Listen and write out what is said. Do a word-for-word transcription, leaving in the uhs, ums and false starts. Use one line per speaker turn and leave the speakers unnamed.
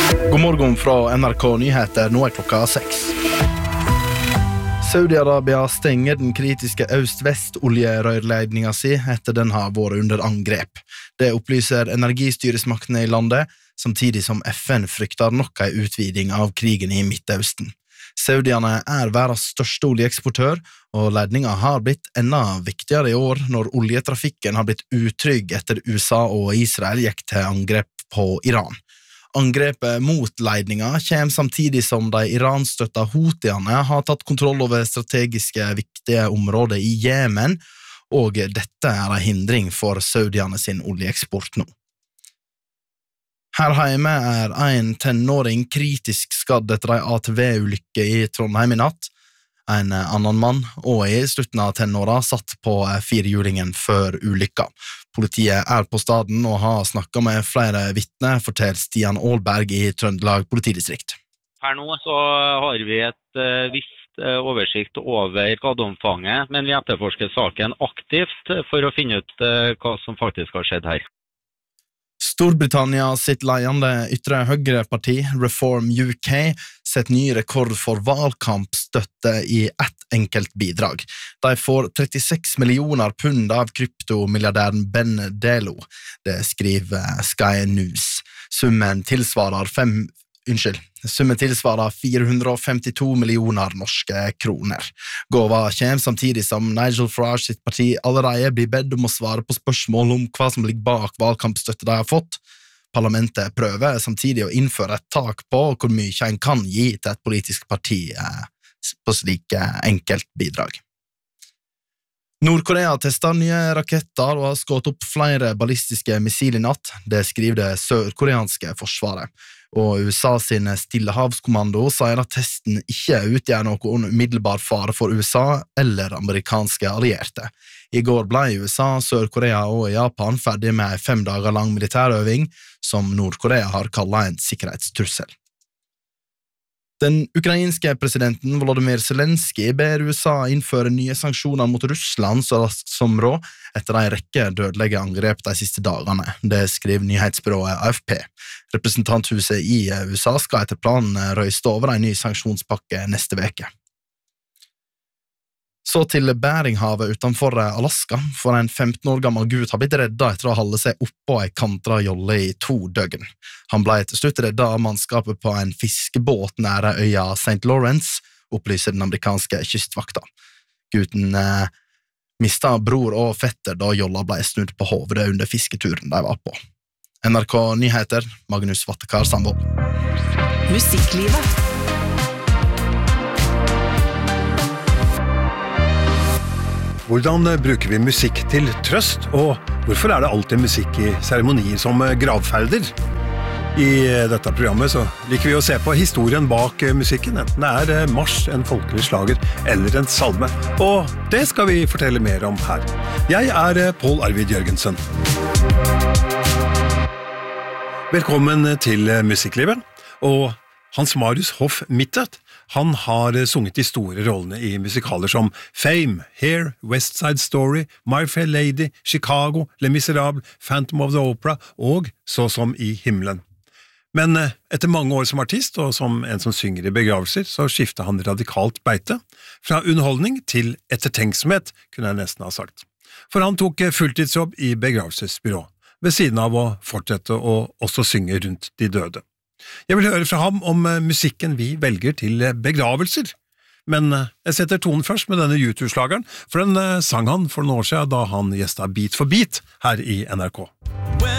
God morgen fra N R K Nyheter, nå er klokka seks. Saudi-Arabia stenger den kritiske øst-vest-oljerørleidninga si etter den har vært under angrep. Det opplyser energistyresmaktene i landet, samtidig som F N frykter nok en utviding av krigen i Midtøsten. Saudiene er verdens største oljeeksportør, og leidninga har blitt enda viktigere i år når oljetrafikken har blitt utrygg etter U S A og Israel gikk til angrep på Iran. Angrepet mot leidninga kommer samtidig som de Iran-støtta Houthiene har tatt kontroll over strategiske viktige områder i Jemen, og dette er en hindring for Saudiene sin oljeeksport nå. Her hjemme er en tenåring kritisk skadd etter en A T V-ulykke i Trondheim i natt. En annen mann, og i slutten av tenåra, satt på firehjulingen før ulykka. Politiet er på staden og har snakket med flere vitner, forteller Stian Aalberg i Trøndelag politidistrikt.
Her nå så har vi et uh, visst uh, oversikt over skadeomfanget, men vi etterforsker saken aktivt for å finne ut uh, hva som faktisk har skjedd her.
Storbritannia sitt ledende ytre høyreparti, Reform U K, setter ny rekord for valgkampstøtte i ett enkelt bidrag. De får trettiseks millioner pund av kryptomilliardæren Ben Delo. Det skriver Sky News. Summen tilsvarer fem Unnskyld, summen tilsvarer fire hundre femtito millioner norske kroner. Gåva kommer samtidig som Nigel Farage sitt parti allerede blir bedt om å svare på spørsmål om hva som ligger bak valgkampstøtte de har fått. Parlamentet prøver samtidig å innføre et tak på hvor mye en kan gi til et politisk parti på slike enkelt bidrag. Nord-Korea testet nye raketter og har skutt opp flere ballistiske missil i natt. Det skriver det sørkoreanske forsvaret. Og U S A sin Stillehavskommando sier at testen ikke utgjør noen umiddelbar fare for U S A eller amerikanske allierte. I går ble U S A, Sør-Korea og Japan ferdig med en fem dager lang militærøving som Nord-Korea har kallet en sikkerhetstrussel. Den ukrainske presidenten Volodymyr Zelensky ber U S A innføre nye sanksjoner mot Russland så raskt som råd etter en rekke dødelige angrep de siste dagene. Det skriver nyhetsbyrået A F P. Representanthuset i U S A skal etter planen røyste over en ny sanksjonspakke neste veke. Så til Beringhavet utenfor Alaska, for en femten år gammel gutt har blitt reddet etter å holde seg oppå en kantra jolle i to døgn. Han ble til slutt reddet av mannskapet på en fiskebåt nære øya Saint Lawrence, opplyser den amerikanske kystvakta. Gutten eh, mistet bror og fetter da jolla ble snudd på hovedet under fisketuren de var på. N R K Nyheter, Magnus Vattekar Sandvold.
Musikklivet.
Hvordan bruker vi musikk til trøst, og hvorfor er det alltid musikk i seremonier som gravferder? I dette programmet så liker vi å se på historien bak musikken, enten det er marsj, en folkelig slager eller en salme. Og det skal vi fortelle mer om her. Jeg er Pål Arvid Jørgensen. Velkommen til Musikklivet, og Hans Marius Hoff Mittet. Han har sunget de store rollene i musikaler som Fame, Hair, West Side Story, My Fair Lady, Chicago, Les Miserables, Phantom of the Opera og Så som i himmelen. Men etter mange år som artist og som en som synger i begravelser, så skiftet han radikalt beite, fra underholdning til ettertenksomhet, kunne jeg nesten ha sagt. For han tok fulltidsjobb i begravelsesbyrå, ved siden av å fortsette å også synge rundt de døde. Jeg vil høre fra ham om musikken vi velger til begravelser, men jeg setter tonen først med denne YouTube-slageren, for den sang han for noen år siden da han gjestet Beat for Beat her i N R K.